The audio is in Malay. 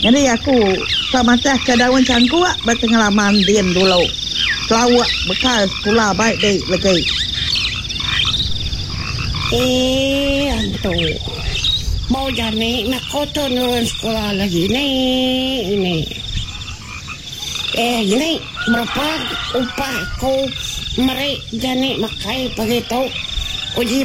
Jadi aku sama teh ke daun cangkuk berpengalaman diam dulu. Kelawak bekal sekolah baik dek lagi. Anto. Mau jadi nak kotor nurun sekolah lagi ini. Ini berapa upah kau mereka jadi makai begitu uji